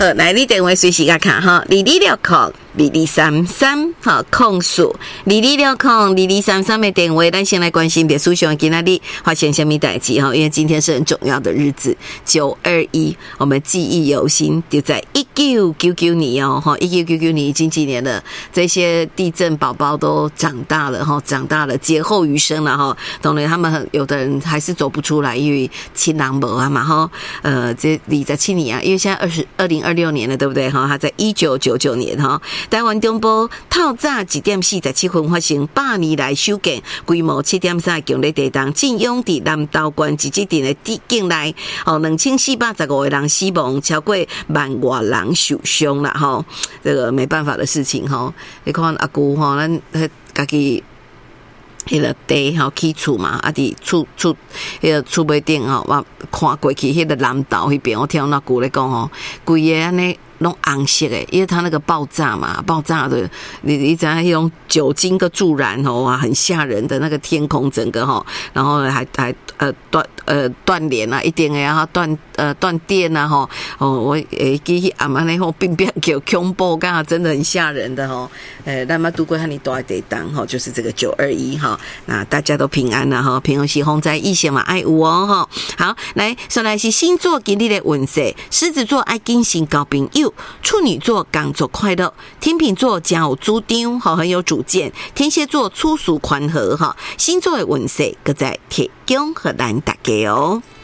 好，来你电话随时甲看哈，22602233哈，控诉22602233的电话，咱先来关心点苏雄今天发生什么代志哈？因为今天是很重要的日子，921，我们记忆犹新，就在1999年哦，哈，1999年已经几年了，这些地震宝宝都长大了哈，长大了，劫后余生了哈。当然，他们有的人还是走不出来，因为亲人没啊嘛哈。这27年啊，因为现在2026年了，对不对哈？他在1999年哈，台湾中部透早1点47分发生100年来首件规模7.3强烈地震，震央伫南投县自治镇的地境内，2415个人死亡，超过10000多人受伤啦哈。这个没办法的事情哈。你看阿姑哈，咱家己。迄个地吼起厝嘛，啊伫厝迄个厝尾顶吼，我看过去迄个南投迄边，我听那姑咧讲吼，规个安尼拢红色诶，因为它那个爆炸嘛，爆炸的你知道那种酒精的助燃吼，哇，很吓人的那个天空整个吼，然后还断联啊，一定然后断电啊吼，我记阿妈那吼变叫恐怖，刚好真的很吓人的吼，咱嘛度过很大的地震吼，就是这个921哈，那大家都平安了哈，平安是风灾疫情嘛爱有哦哈。好，来，上来是星座今日的运势，狮子座爱精神交朋友，处女座工作快乐，天秤座真有主张，很有主见，天蝎座粗俗宽和哈。星座的运势，搁在提供给咱大家哦。